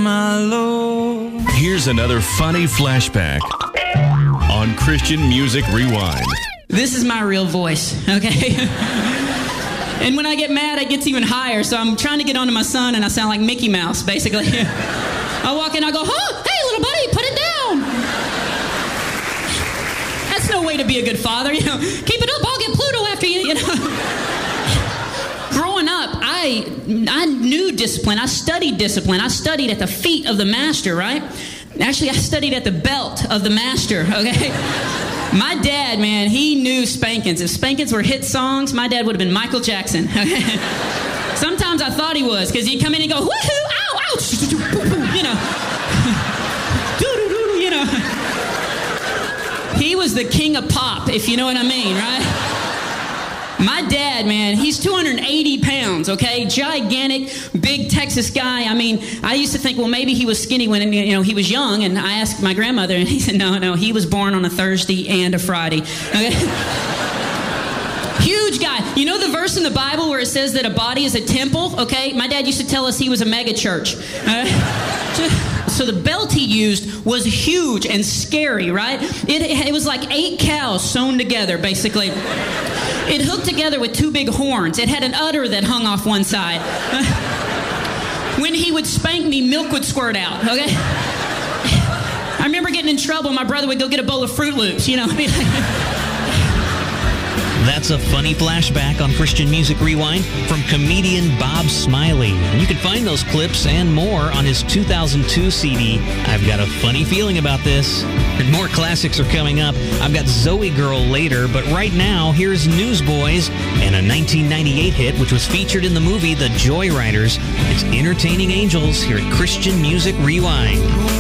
my Lord. Here's another funny flashback on Christian Music Rewind. This is my real voice, okay? And when I get mad, it gets even higher, so I'm trying to get onto my son, and I sound like Mickey Mouse, basically. I walk in, I go, huh? Hey, little buddy, put it down. That's no way to be a good father, you know. Keep it up, I'll get Pluto after you, you know. Growing up, I knew discipline. I studied discipline. I studied at the feet of the master, right? Actually, I studied at the belt of the master, okay? My dad, man, he knew spankings. If spankings were hit songs, my dad would have been Michael Jackson, okay? Sometimes I thought he was, because he'd come in and go, woohoo, ow, ouch, you know. You know. He was the king of pop, if you know what I mean, right? My dad, man, he's 280 pounds, okay? Gigantic, big Texas guy. I mean, I used to think, well, maybe he was skinny when, you know, he was young. And I asked my grandmother, and he said, no, he was born on a Thursday and a Friday. Okay? Huge guy. You know the verse in the Bible where it says that a body is a temple, okay? My dad used to tell us he was a mega church. So the belt he used was huge and scary, right? It was like 8 cows sewn together, basically. It hooked together with 2 big horns. It had an udder that hung off one side. When he would spank me, milk would squirt out, okay? I remember getting in trouble. My brother would go get a bowl of Fruit Loops, you know? That's a funny flashback on Christian Music Rewind from comedian Bob Smiley. And you can find those clips and more on his 2002 CD, I've Got a Funny Feeling About This. And more classics are coming up. I've got Zoe Girl later, but right now, here's Newsboys and a 1998 hit which was featured in the movie The Joyriders. It's Entertaining Angels here at Christian Music Rewind.